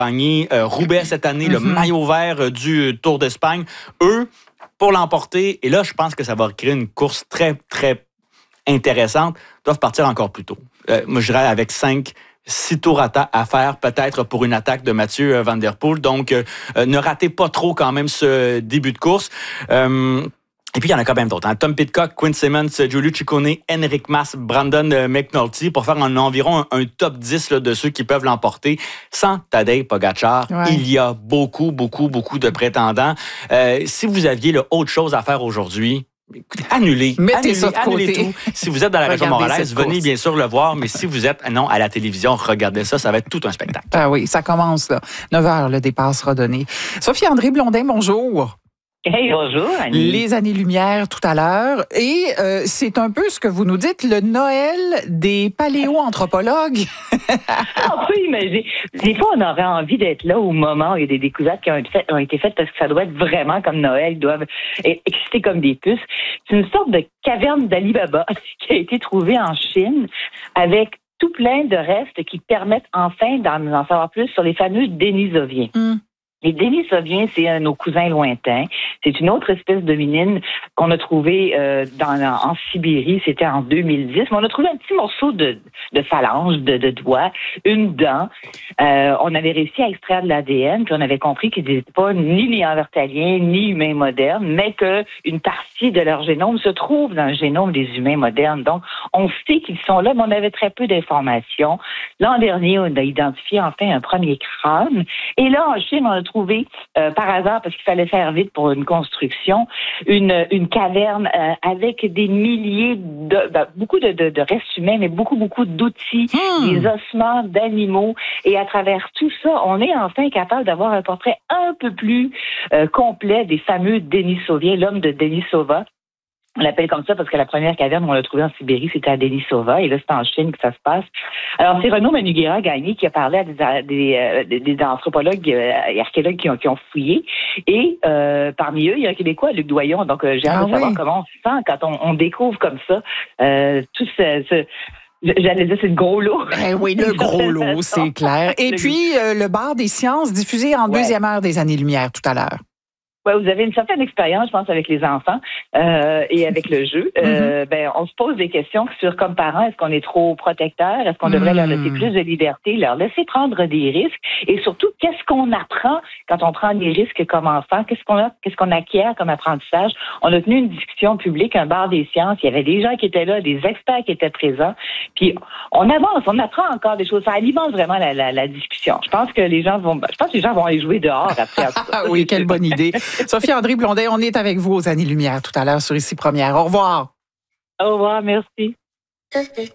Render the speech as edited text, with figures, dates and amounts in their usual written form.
gagné Roubaix cette année, le maillot vert du Tour d'Espagne. Eux, pour l'emporter, et là, je pense que ça va créer une course très, très intéressante, doivent partir encore plus tôt. Moi, je dirais avec 6 tours à faire, peut-être pour une attaque de Mathieu Van Der Poel. Donc, ne ratez pas trop quand même ce début de course. Et puis, il y en a quand même d'autres. Tom Pidcock, Quinn Simmons, Giulio Ciccone, Enric Mas, Brandon McNulty, pour faire environ un top 10 là, de ceux qui peuvent l'emporter. Sans Tadej Pogačar, il y a beaucoup de prétendants. Si vous aviez autre chose à faire aujourd'hui, annulez tout. Si vous êtes dans la région montréalaise, venez bien sûr le voir, mais si vous êtes à la télévision, regardez ça, ça va être tout un spectacle. Ah oui, ça commence là. 9h, le départ sera donné. Sophie-André Blondin, bonjour. Hey, bonjour, Annie. Les années-lumière tout à l'heure. Et c'est un peu ce que vous nous dites, le Noël des paléoanthropologues. On peut imaginer. Des fois, on aurait envie d'être là au moment où il y a des découvertes qui ont été faites parce que ça doit être vraiment comme Noël. Ils doivent exister comme des puces. C'est une sorte de caverne d'Ali Baba qui a été trouvée en Chine avec tout plein de restes qui permettent enfin d'en savoir plus sur les fameux Denisoviens. Les Denisoviens, c'est nos cousins lointains. C'est une autre espèce d'hominine qu'on a trouvé en Sibérie. C'était en 2010. Mais on a trouvé un petit morceau de phalange, de doigt, une dent. On avait réussi à extraire de l'ADN, puis on avait compris qu'ils n'étaient pas ni néandertaliens, ni humains modernes, mais qu'une partie de leur génome se trouve dans le génome des humains modernes. Donc, on sait qu'ils sont là, mais on avait très peu d'informations. L'an dernier, on a identifié enfin un premier crâne. Et là, en Chine, on a trouvé, par hasard, parce qu'il fallait faire vite pour une construction, une caverne avec des milliers beaucoup de restes humains, mais beaucoup d'outils, des ossements d'animaux. Et à travers tout ça, on est enfin capable d'avoir un portrait un peu plus complet des fameux Denisoviens, l'homme de Denisova. On l'appelle comme ça parce que la première caverne on l'a trouvée en Sibérie, c'était à Denisova, et là, c'est en Chine que ça se passe. Alors, c'est Renaud Manugera-Gagné qui a parlé à des anthropologues et archéologues qui ont fouillé. Et parmi eux, il y a un Québécois, Luc Doyon. Donc, j'ai hâte de savoir comment on se sent quand on découvre comme ça tout j'allais dire, c'est le gros lot. Oui, le gros lot, c'est clair. Et puis, le bar des sciences diffusé en deuxième heure des années-lumière tout à l'heure. Ouais, vous avez une certaine expérience, je pense, avec les enfants et avec le jeu. On se pose des questions sur, comme parents, est-ce qu'on est trop protecteur? Est-ce qu'on devrait leur laisser plus de liberté, leur laisser prendre des risques? Et surtout, qu'est-ce qu'on apprend quand on prend des risques comme enfant? Qu'est-ce qu'on acquiert comme apprentissage? On a tenu une discussion publique, un bar des sciences. Il y avait des gens qui étaient là, des experts qui étaient présents. Puis, on avance, on apprend encore des choses. Ça alimente vraiment la discussion. Je pense que les gens vont aller jouer dehors après. Oui, quelle bonne idée. Sophie-André Blondin, on est avec vous aux Années-Lumière tout à l'heure sur Ici Première. Au revoir. Au revoir, merci.